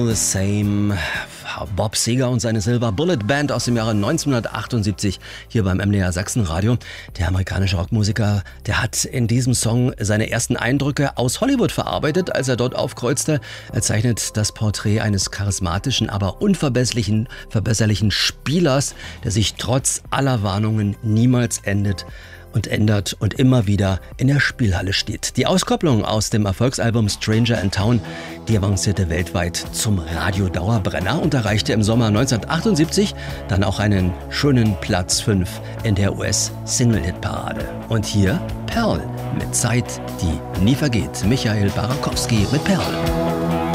The Same. Bob Seger und seine Silver Bullet Band aus dem Jahre 1978 hier beim MDR Sachsenradio. Der amerikanische Rockmusiker, der hat in diesem Song seine ersten Eindrücke aus Hollywood verarbeitet, als er dort aufkreuzte. Er zeichnet das Porträt eines charismatischen, aber unverbesserlichen Spielers, der sich trotz aller Warnungen niemals ändert und immer wieder in der Spielhalle steht. Die Auskopplung aus dem Erfolgsalbum Stranger in Town, die avancierte weltweit zum Radio-Dauerbrenner und erreichte im Sommer 1978 dann auch einen schönen Platz 5 in der US-Single-Hit-Parade. Und hier Pearl mit Zeit, die nie vergeht. Michael Barakowski mit Pearl.